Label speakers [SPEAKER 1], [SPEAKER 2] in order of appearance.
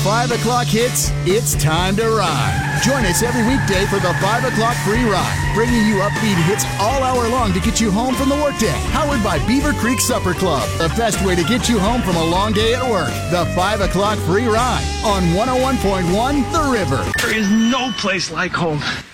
[SPEAKER 1] 5 o'clock hits, it's time to ride. Join us every weekday for the 5 o'clock free ride, bringing you upbeat hits all hour long to get you home from the workday. Powered by Beaver Creek Supper Club, the best way to get you home from a long day at work. The 5 o'clock free ride on 101.1 The River.
[SPEAKER 2] There is no place like home.